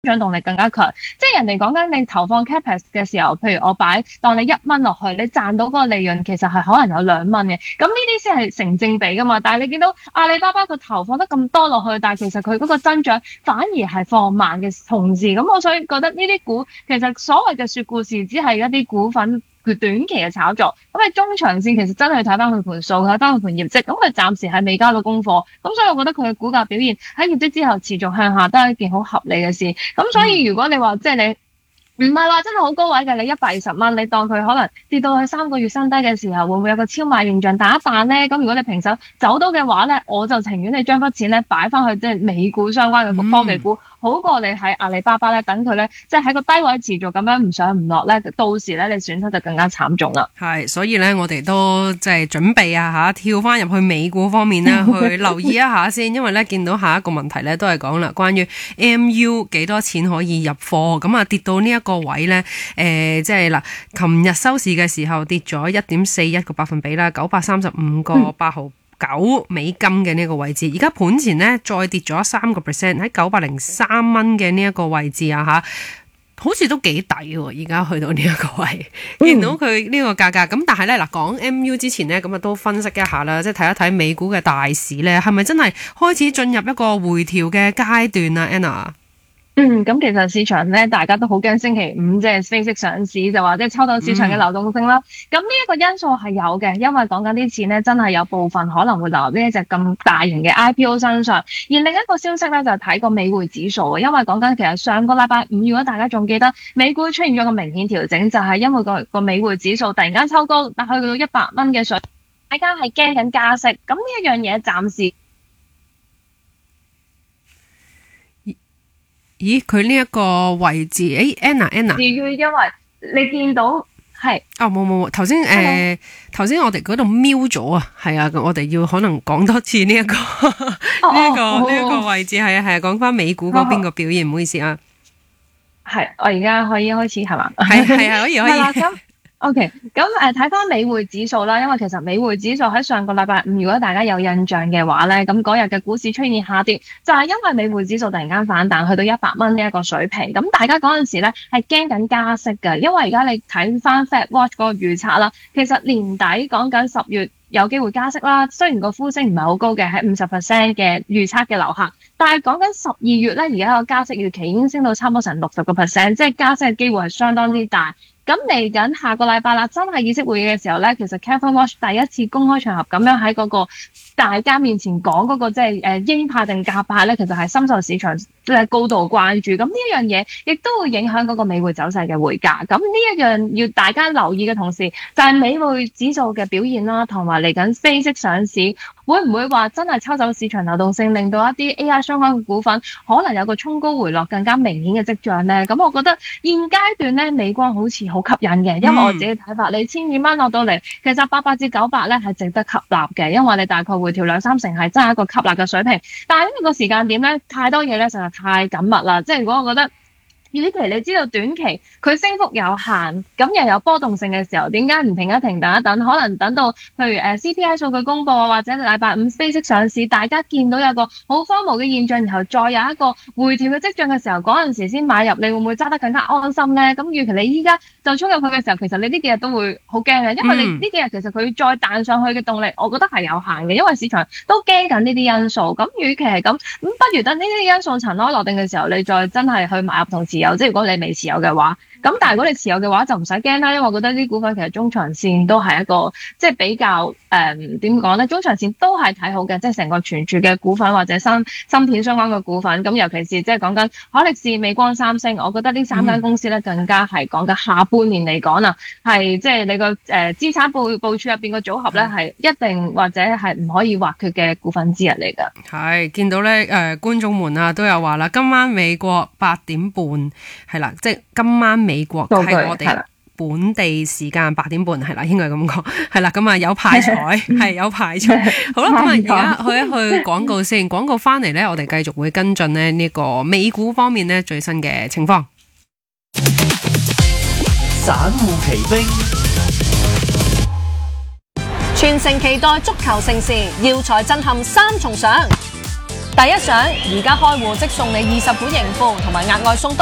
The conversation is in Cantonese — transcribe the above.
長動力更加強。即係人哋講緊你投放 capex 嘅時候，譬如我當你1蚊落去，你賺到嗰個利潤其實係可能有2蚊嘅。咁呢啲先係成正比噶嘛。但係你見到阿里巴巴佢投放得咁多落去，但係其實佢嗰個增長反而係放慢嘅同時，咁我所以覺得呢啲股其實所謂嘅說故事，只係一啲股份佢短期嘅炒作。咁你中長線其實真係睇翻佢盤數，睇翻佢盤業績。咁佢暫時係未交到功課，咁所以我覺得佢嘅股價表現喺業績之後持續向下都係一件好合理嘅事。咁所以如果你話即係你唔係話真係好高位嘅，你120蚊，你當佢可能跌到去3個月新低嘅時候，會唔會有個超賣現象彈一彈咧？咁如果你平手走到嘅話咧，我就情願你將筆錢咧擺翻去即係美股相關嘅科技股，好過你喺阿里巴巴咧等佢咧即係喺個低位持續咁樣唔上唔落咧，到時咧你損失就更加慘重啦。 係，所以咧我哋都即係準備跳翻入去美股方面咧去留意一下先，因為咧見到下一個問題咧都係講啦，關於 MU 幾多錢可以入貨，咁啊跌到呢一個位咧，即係嗱，琴日收市嘅時候跌咗1.41個百分比啦，935.89美金嘅呢個位置，而家盤前呢，再跌咗3%，喺903蚊嘅呢一個位置好似都幾抵喎！而家去到呢一個位，見到佢呢個價格，咁但係咧嗱，講 MU 之前呢，咁啊都分析一下啦，即係睇一睇美股嘅大市咧，係咪真係開始進入一個回調嘅階段啊 Anna？ 咁其實市場咧，大家都好驚星期五即係正式上市，就話即係抽到市場嘅流動性啦。咁呢一個因素係有嘅，因為講緊啲錢咧，真係有部分可能會流入呢一隻咁大型嘅 IPO 身上。而另一個消息咧，就睇個美匯指數啊，因為講緊其實上個禮拜五，如果大家仲記得，美股出現咗個明顯調整，就係因為個美匯指數突然間抽高，但去到100蚊嘅水，大家係驚緊加息。咁呢一樣嘢暫時。 咦，佢呢一個位置，Anna， 至於因為你見到係冇，頭先我哋嗰度瞄咗啊，係啊，我哋要可能講多次呢一個呢一個位置，係啊，講翻美股嗰邊個表現，唔好意思啊。 係，我而家可以開始係嘛？ 係可以。 OK， 咁睇翻美匯指數啦，因為其實美匯指數喺上個禮拜五，如果大家有印象嘅話咧，咁嗰日嘅股市出現下跌，就係因為美匯指數突然間反彈去到100蚊呢一個水平。咁大家嗰陣時咧係驚緊加息嘅，因為而家你睇翻 Fed Watch 嗰個預測啦，其實年底講緊10月有機會加息啦。雖然個呼聲唔係好高嘅，喺50% 嘅預測嘅樓下，但係講緊12月咧，而家個加息預期已經升到差唔多成60%，即係加息嘅機會係相當之大。咁嚟緊下個禮拜啦，真係議息會議嘅時候咧，其實 Kevin Watch 第一次公開場合咁樣喺嗰個大家面前講嗰個即係鷹派定鴿派咧，其實係深受市場即係高度關注。咁呢一樣嘢亦都會影響嗰個美匯走勢嘅匯價。咁呢一樣要大家留意嘅同時，就係美匯指數嘅表現啦，同埋嚟緊非息上市會唔會話真係抽走市場流動性，令到一啲 AI 相關嘅股份可能有個衝高回落更加明顯嘅跡象咧？咁我覺得現階段咧，美光好似好吸引嘅，因為我自己睇法，你1200蚊落到嚟，其實800至900咧係值得吸納嘅，因為你大概回調2-3成係真係一個吸納嘅水平。但係呢個時間點咧，太多嘢咧實在太緊密啦，即係如果我覺得。與其你知道短期佢升幅有限，咁又有波動性嘅時候，點解唔停一停等一等？可能等到譬如CPI 數據公佈啊，或者禮拜五非息上市，大家見到有個好荒謬嘅現象，然後再有一個回調嘅跡象嘅時候，嗰陣時先買入，你會唔會揸得更加安心咧？咁與其你依家就衝入去嘅時候，其實你呢幾日都會好驚嘅，因為你呢幾日其實佢再彈上去嘅動力，我覺得係有限嘅，因為市場都驚緊呢啲因素。咁與其係咁不如等呢啲因素塵埃落定嘅時候，你再真係去買入同持有，即係如果你未持有嘅話，咁但係如果你持有嘅話就唔使驚啦，因為我覺得呢啲股份其實中長線都係一個即係比較點講咧，中長線都係睇好嘅，即係成個存儲嘅股份或者芯片相關嘅股份，咁尤其是即係講緊海力士、美光、三星，我覺得呢3間公司咧更加係講緊下半年嚟講啊，係即係你個資產部署入邊個組合咧係一定或者係唔可以或缺嘅股份之一嚟㗎。 係見到咧觀眾們啊都有話啦，今晚美國8點半係啦，即係今晚美國係我哋本地時間8點半係啦，應該係咁講係啦，咁啊有派彩係有派彩。好啦，咁啊而家去一去廣告先，廣告翻嚟咧，我哋繼續會跟進咧呢個美股方面咧最新嘅情況。 散戶奇兵， 全城期待足球盛事，耀才震撼3重賞。 第一相而家開戶即送你20本盈富同埋額外送多